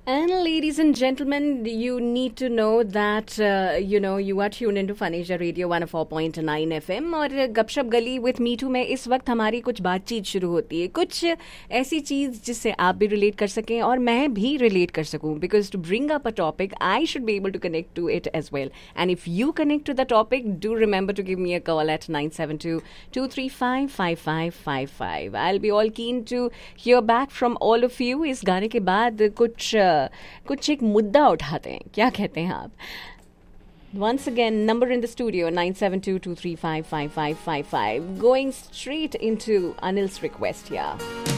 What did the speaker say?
And ladies and gentlemen, you need to know that, you are tuned into Faneja Radio 104.9 FM और गपशप गली with me too में इस वक्त हमारी कुछ बातचीत शुरू होती है, कुछ ऐसी चीज़ जिससे आप भी रिलेट कर सकें और मैं भी रिलेट कर सकूं, because to bring up a topic I should be able to connect to it as well. And if you connect to the topic, do remember to give me a call at 972-235-5555. I'll be all keen to hear back from all of you. इस गाने के बाद कुछ एक मुद्दा उठाते हैं, क्या कहते हैं आप? Once again, number in the studio 972-235-5555. Going straight into Anil's request here.